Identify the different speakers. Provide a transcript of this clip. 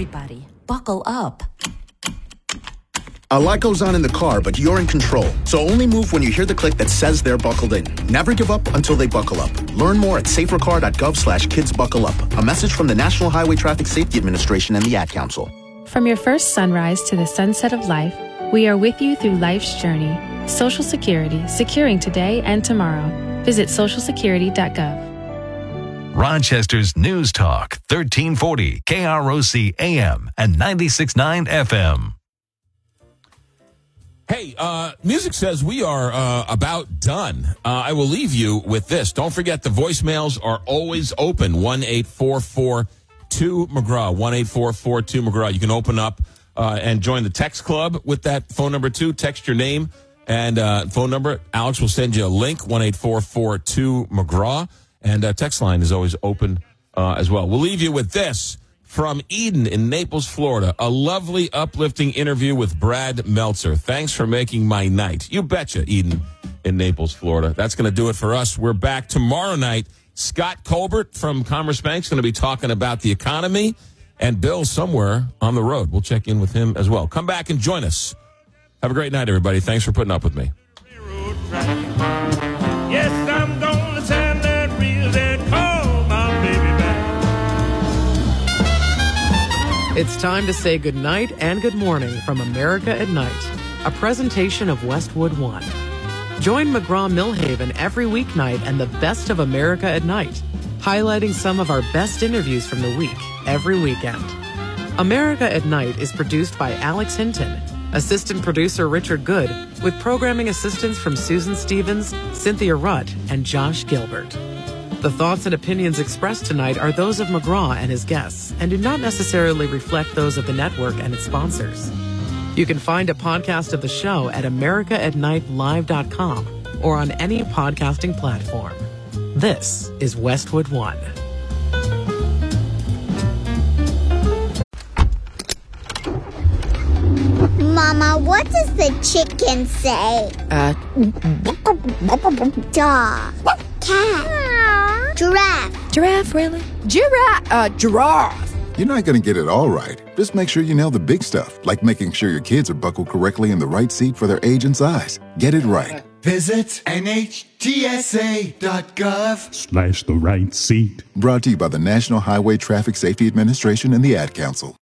Speaker 1: Everybody, buckle up.
Speaker 2: A lot goes on in the car, but you're in control. So only move when you hear the click that says they're buckled in. Never give up until they buckle up. Learn more at safercar.gov/kidsbuckleup. A message from the National Highway Traffic Safety Administration and the Ad Council.
Speaker 3: From your first sunrise to the sunset of life, we are with you through life's journey. Social Security, securing today and tomorrow. Visit socialsecurity.gov.
Speaker 4: Rochester's News Talk, 1340 KROC AM and 96.9 FM.
Speaker 5: Hey, music says we are about done. I will leave you with this. Don't forget the voicemails are always open. 1-844-2-McGraw. 1-844-2-McGraw. You can open up and join the text club with that phone number, too. Text your name and phone number. Alex will send you a link, 1-844-2-McGraw. And text line is always open as well. We'll leave you with this. From Eden in Naples, Florida, a lovely, uplifting interview with Brad Meltzer. Thanks for making my night. You betcha, Eden in Naples, Florida. That's going to do it for us. We're back tomorrow night. Scott Colbert from Commerce Bank is going to be talking about the economy, and Bill somewhere on the road. We'll check in with him as well. Come back and join us. Have a great night, everybody. Thanks for putting up with me.
Speaker 6: Yes, I'm going to send that reel and call my baby back.
Speaker 7: It's time to say good night and good morning from America at Night, a presentation of Westwood One. Join McGraw-Millhaven every weeknight and the best of America at Night, highlighting some of our best interviews from the week every weekend. America at Night is produced by Alex Hinton, assistant producer Richard Good, with programming assistance from Susan Stevens, Cynthia Rutt, and Josh Gilbert. The thoughts and opinions expressed tonight are those of McGraw and his guests and do not necessarily reflect those of the network and its sponsors. You can find a podcast of the show at americaatnightlive.com or on any podcasting platform. This is Westwood One.
Speaker 8: Mama, what does the chicken say? Dog. Cat. Giraffe.
Speaker 9: Giraffe, really? Giraffe.
Speaker 10: You're not going to get it all right. Just make sure you nail the big stuff, like making sure your kids are buckled correctly in the right seat for their age and size. Get it right.
Speaker 11: Visit NHTSA.gov/the
Speaker 10: right seat. Brought to you by the National Highway Traffic Safety Administration and the Ad Council.